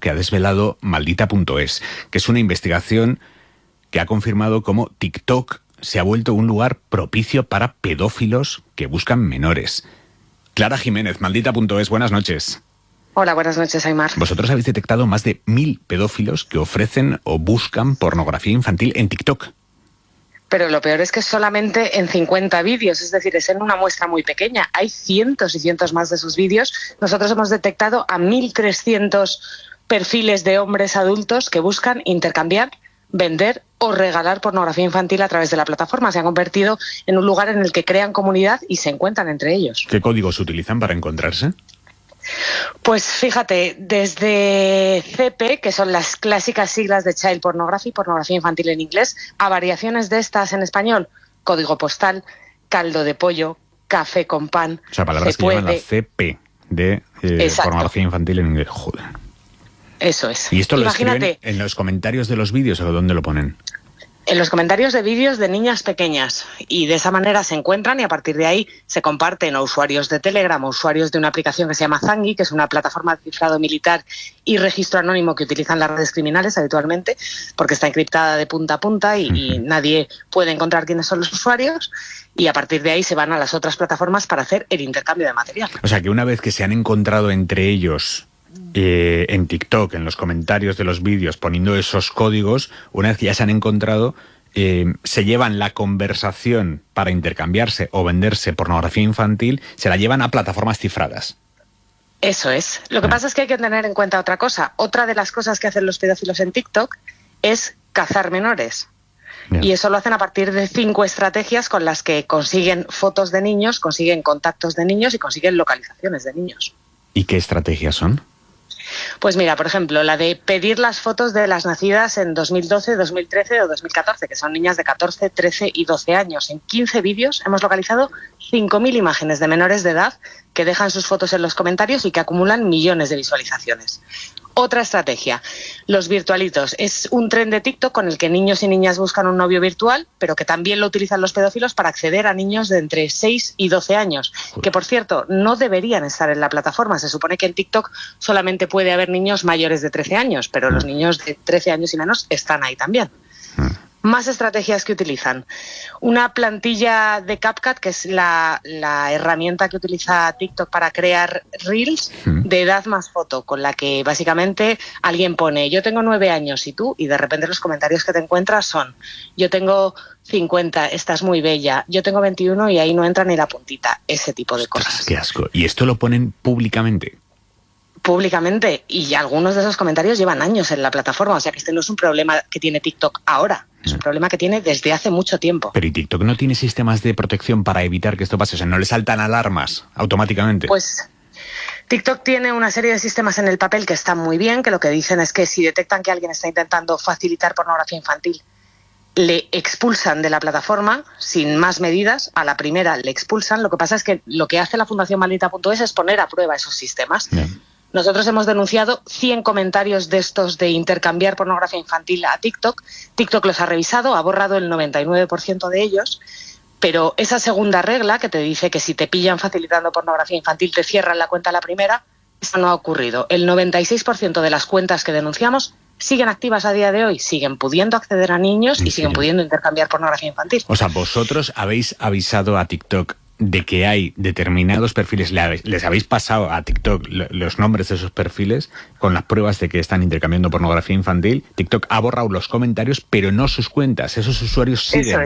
que ha desvelado Maldita.es, que es una investigación que ha confirmado cómo TikTok se ha vuelto un lugar propicio para pedófilos que buscan menores. Clara Jiménez, Maldita.es, buenas noches. Hola, buenas noches, Aymar. Vosotros habéis detectado más de 1000 pedófilos que ofrecen o buscan pornografía infantil en TikTok. Pero lo peor es que es solamente en 50 vídeos, es decir, es en una muestra muy pequeña. Hay cientos y cientos más de sus vídeos. Nosotros hemos detectado a 1.300 perfiles de hombres adultos que buscan intercambiar, vender o regalar pornografía infantil a través de la plataforma. Se han convertido en un lugar en el que crean comunidad y se encuentran entre ellos. ¿Qué códigos utilizan para encontrarse? Pues fíjate, desde CP, que son las clásicas siglas de Child Pornography, pornografía infantil en inglés, a variaciones de estas en español, código postal, caldo de pollo, café con pan. O sea, palabras que llevan la CP de pornografía infantil en inglés. Joder. Eso es. ¿Y esto lo escriben en los comentarios de los vídeos o dónde lo ponen? En los comentarios de vídeos de niñas pequeñas, y de esa manera se encuentran y a partir de ahí se comparten a usuarios de Telegram, a usuarios de una aplicación que se llama Zangi, que es una plataforma de cifrado militar y registro anónimo que utilizan las redes criminales habitualmente, porque está encriptada de punta a punta y nadie puede encontrar quiénes son los usuarios, y a partir de ahí se van a las otras plataformas para hacer el intercambio de material. O sea que una vez que se han encontrado entre ellos en TikTok, en los comentarios de los vídeos, poniendo esos códigos, una vez que ya se han encontrado, se llevan la conversación para intercambiarse o venderse pornografía infantil, se la llevan a plataformas cifradas. Eso es. Lo que pasa es que hay que tener en cuenta otra cosa. Otra de las cosas que hacen los pedófilos en TikTok es cazar menores. Bien. Y eso lo hacen a partir de 5 estrategias con las que consiguen fotos de niños, consiguen contactos de niños y consiguen localizaciones de niños. ¿Y qué estrategias son? Pues mira, por ejemplo, la de pedir las fotos de las nacidas en 2012, 2013 o 2014, que son niñas de 14, 13 y 12 años. En 15 vídeos hemos localizado 5.000 imágenes de menores de edad que dejan sus fotos en los comentarios y que acumulan millones de visualizaciones. Otra estrategia, los virtualitos. Es un tren de TikTok con el que niños y niñas buscan un novio virtual, pero que también lo utilizan los pedófilos para acceder a niños de entre 6 y 12 años, que por cierto no deberían estar en la plataforma. Se supone que en TikTok solamente puede haber niños mayores de 13 años, pero los niños de 13 años y menos están ahí también. Más estrategias que utilizan. Una plantilla de CapCut, que es la herramienta que utiliza TikTok para crear Reels de edad más foto, con la que básicamente alguien pone yo tengo 9 años y tú, y de repente los comentarios que te encuentras son yo tengo 50, estás muy bella, yo tengo 21 y ahí no entra ni la puntita. Ese tipo de cosas. ¡Qué asco! ¿Y esto lo ponen públicamente? Públicamente, y algunos de esos comentarios llevan años en la plataforma, o sea que este no es un problema que tiene TikTok ahora, es un problema que tiene desde hace mucho tiempo. Pero ¿y TikTok no tiene sistemas de protección para evitar que esto pase? O sea, ¿no le saltan alarmas automáticamente? Pues TikTok tiene una serie de sistemas en el papel que están muy bien, que lo que dicen es que si detectan que alguien está intentando facilitar pornografía infantil, le expulsan de la plataforma sin más medidas. A la primera le expulsan. Lo que pasa es que lo que hace la Fundación Maldita.es es poner a prueba esos sistemas. Bien. Nosotros hemos denunciado 100 comentarios de estos de intercambiar pornografía infantil a TikTok. TikTok los ha revisado, ha borrado el 99% de ellos, pero esa segunda regla que te dice que si te pillan facilitando pornografía infantil te cierran la cuenta a la primera, eso no ha ocurrido. El 96% de las cuentas que denunciamos siguen activas a día de hoy, siguen pudiendo acceder a niños y siguen pudiendo intercambiar pornografía infantil. O sea, vosotros habéis avisado a TikTok de que hay determinados perfiles, les habéis pasado a TikTok los nombres de esos perfiles con las pruebas de que están intercambiando pornografía infantil. TikTok ha borrado los comentarios, pero no sus cuentas. Esos usuarios siguen.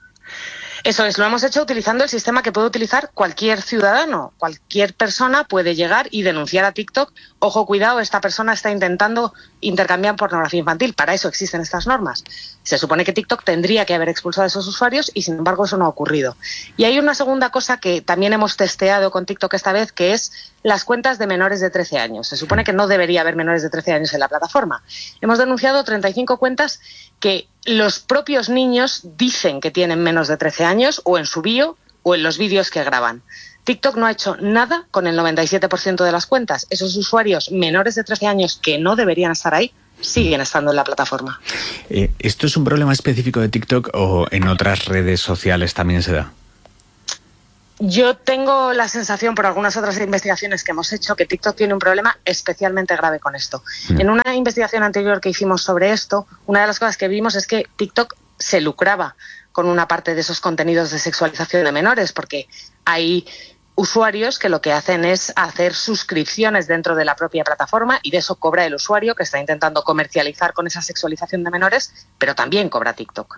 Eso es, lo hemos hecho utilizando el sistema que puede utilizar cualquier ciudadano. Cualquier persona puede llegar y denunciar a TikTok. Ojo, cuidado, esta persona está intentando intercambiar pornografía infantil. Para eso existen estas normas. Se supone que TikTok tendría que haber expulsado a esos usuarios y, sin embargo, eso no ha ocurrido. Y hay una segunda cosa que también hemos testeado con TikTok esta vez, que es las cuentas de menores de 13 años. Se supone que no debería haber menores de 13 años en la plataforma. Hemos denunciado 35 cuentas que los propios niños dicen que tienen menos de 13 años o en su bio o en los vídeos que graban. TikTok no ha hecho nada con el 97% de las cuentas. Esos usuarios menores de 13 años que no deberían estar ahí siguen estando en la plataforma. ¿Esto es un problema específico de TikTok o en otras redes sociales también se da? Yo tengo la sensación, por algunas otras investigaciones que hemos hecho, que TikTok tiene un problema especialmente grave con esto. En una investigación anterior que hicimos sobre esto, una de las cosas que vimos es que TikTok se lucraba con una parte de esos contenidos de sexualización de menores, porque hay usuarios que lo que hacen es hacer suscripciones dentro de la propia plataforma y de eso cobra el usuario que está intentando comercializar con esa sexualización de menores, pero también cobra TikTok.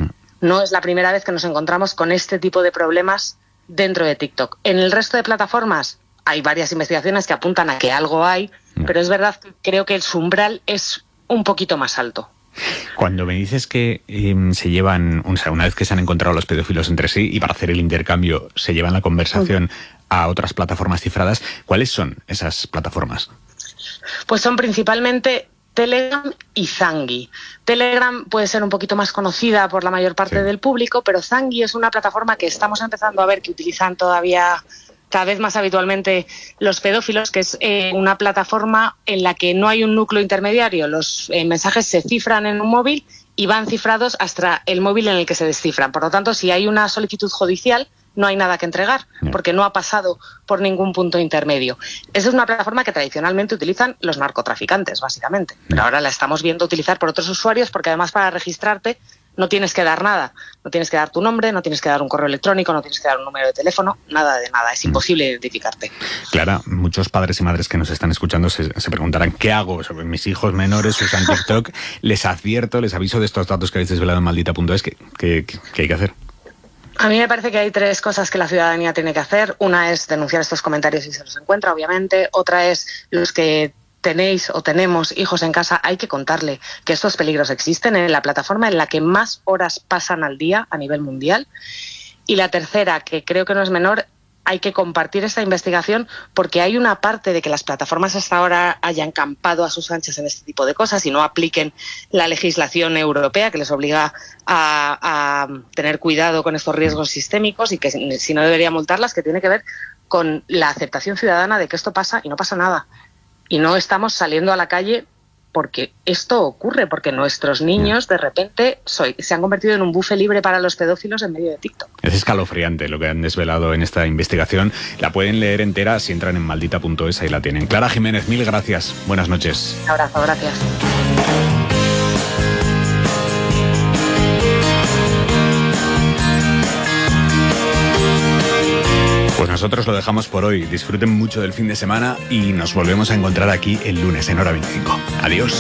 No es la primera vez que nos encontramos con este tipo de problemas dentro de TikTok. En el resto de plataformas hay varias investigaciones que apuntan a que algo hay, pero es verdad que creo que su umbral es un poquito más alto. Cuando me dices que se llevan, o sea, una vez que se han encontrado los pedófilos entre sí y para hacer el intercambio se llevan la conversación a otras plataformas cifradas, ¿cuáles son esas plataformas? Pues son principalmente Telegram y Zangi. Telegram puede ser un poquito más conocida por la mayor parte del público, pero Zangi es una plataforma que estamos empezando a ver que utilizan todavía cada vez más habitualmente los pedófilos, que es una plataforma en la que no hay un núcleo intermediario. Los mensajes se cifran en un móvil y van cifrados hasta el móvil en el que se descifran. Por lo tanto, si hay una solicitud judicial, no hay nada que entregar, porque no ha pasado por ningún punto intermedio. Esa es una plataforma que tradicionalmente utilizan los narcotraficantes, básicamente. Pero ahora la estamos viendo utilizar por otros usuarios, porque además para registrarte no tienes que dar nada. No tienes que dar tu nombre, no tienes que dar un correo electrónico, no tienes que dar un número de teléfono, nada de nada. Es imposible identificarte. Clara, muchos padres y madres que nos están escuchando se preguntarán ¿qué hago? Sobre mis hijos menores usan TikTok. Les advierto, les aviso de estos datos que habéis desvelado en maldita.es. ¿Qué hay que hacer? A mí me parece que hay tres cosas que la ciudadanía tiene que hacer. Una es denunciar estos comentarios si se los encuentra, obviamente. Otra es los que tenéis o tenemos hijos en casa, hay que contarle que estos peligros existen en la plataforma en la que más horas pasan al día a nivel mundial. Y la tercera, que creo que no es menor, hay que compartir esta investigación porque hay una parte de que las plataformas hasta ahora hayan campado a sus anchas en este tipo de cosas y no apliquen la legislación europea que les obliga a tener cuidado con estos riesgos sistémicos y que si no debería multarlas, que tiene que ver con la aceptación ciudadana de que esto pasa y no pasa nada. Y no estamos saliendo a la calle porque esto ocurre, porque nuestros niños de repente se han convertido en un buffet libre para los pedófilos en medio de TikTok. Es escalofriante lo que han desvelado en esta investigación. La pueden leer entera si entran en maldita.es, ahí la tienen. Clara Jiménez, mil gracias. Buenas noches. Un abrazo, gracias. Pues nosotros lo dejamos por hoy. Disfruten mucho del fin de semana y nos volvemos a encontrar aquí el lunes en Hora 25. Adiós.